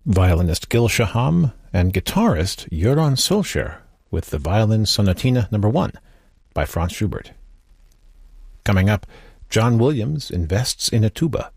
violinist Gil Shaham, and guitarist Göran Solskjaer with the Violin Sonatina No. 1 by Franz Schubert. Coming up, John Williams invests in a tuba.